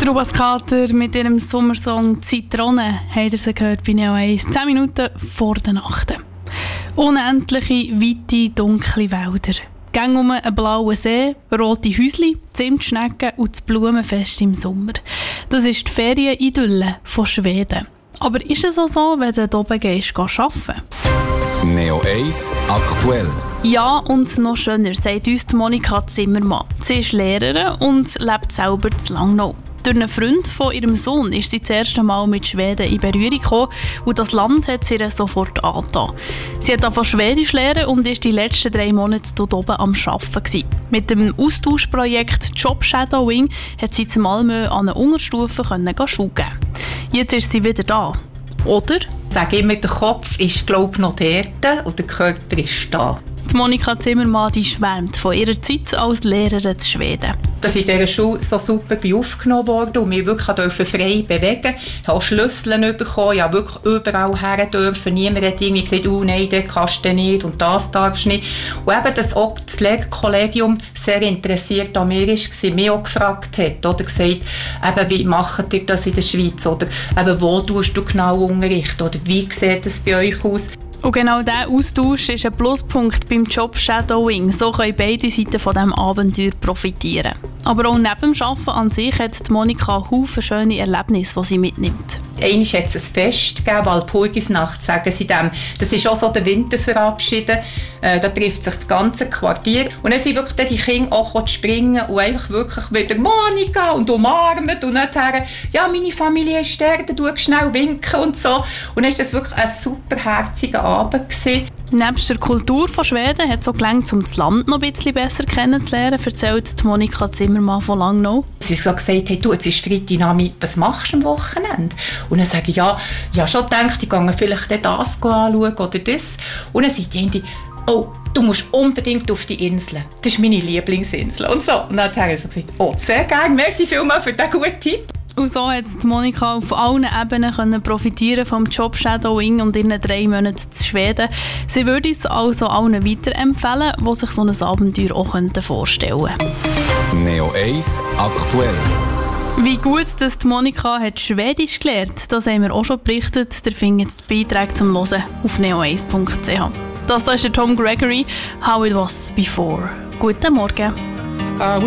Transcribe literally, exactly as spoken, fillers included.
Rubas Kater mit ihrem Sommersong «Zitrone» habt ihr sie gehört bei Neo eins, zehn Minuten vor der Nacht. Unendliche, weite, dunkle Wälder. Gang um einen blauen See, rote Häusli, Zimtschnecken und das Blumenfest im Sommer. Das ist die Ferienidylle von Schweden. Aber ist es auch so, wenn du hier oben gehst, arbeiten? Neo eins aktuell. Ja, und noch schöner, sagt uns die Monika Zimmermann. Sie ist Lehrerin und lebt selber in Langnau. Durch einen Freund von ihrem Sohn ist sie das erste Mal mit Schweden in Berührung gekommen und das Land hat sie ihr sofort angetan. Sie hat angefangen Schwedisch lernen und war die letzten drei Monate dort oben am Arbeiten gewesen. Mit dem Austauschprojekt Job Shadowing hat sie zu Malmö an einer Unterstufe Schule geben. Jetzt ist sie wieder da. Oder? Ich sage immer, der Kopf ist, glaube ich, noch dort und der Körper ist da. Die Monika Zimmermann die schwärmt von ihrer Zeit als Lehrerin in Schweden. Dass ich in dieser Schule so super bin aufgenommen wurde und mich wirklich frei bewegen durfte. Ich habe Schlüssel bekommen, ich durfte wirklich überall her dürfen. Niemand hat irgendwie gesagt, oh nein, das kannst du nicht und das darfst du nicht. Und eben, dass auch das Lehrkollegium sehr interessiert an mir war, mich auch gefragt hat oder gesagt, eben, wie macht ihr das in der Schweiz? Oder eben, wo tust du genau Unterricht? Oder wie sieht es bei euch aus? Und genau dieser Austausch ist ein Pluspunkt beim Job Shadowing. So können beide Seiten von diesem Abenteuer profitieren. Aber auch neben dem Arbeiten an sich hat die Monika viele schöne Erlebnisse, die sie mitnimmt. Einmal hat es ein Fest gegeben, Walpurgisnacht, sagen sie dem. Das ist auch so der Winter verabschieden. Äh, da trifft sich das ganze Quartier. Und dann sind wirklich die Kinder auch springen und einfach wirklich wieder «Monika» und umarmen und nachher «Ja, meine Familie ist da, du schnell winken» und so. Und dann war das wirklich ein super herziger Abend gewesen. Neben der Kultur von Schweden hat es auch gelangt, um das Land noch ein bisschen besser kennenzulernen, erzählt Monika Zimmermann von Langnau. Sie hat gesagt, hey, du, jetzt ist Freitagnachmittag, was machst du am Wochenende? Und dann sage ich, ja, ich habe schon gedacht, ich gehe vielleicht das anschauen oder das. Und dann sagt die, oh, du musst unbedingt auf die Insel. Das ist meine Lieblingsinsel. Und so. Und dann habe ich so gesagt, oh, sehr gerne, merci vielmals für diesen guten Tipp. Und so hat Monika auf allen Ebenen können profitieren vom Job Shadowing und ihren drei Monaten in Schweden. Sie würde es also allen weiterempfehlen, die sich so ein Abenteuer auch vorstellen könnten. Neo eins aktuell. Wie gut dass die Monika hat Schwedisch gelernt, das haben wir auch schon berichtet. Ihr findet die Beiträge zum Hören auf neo eins punkt c h. Das ist der Tom Gregory, «How It Was Before». Guten Morgen.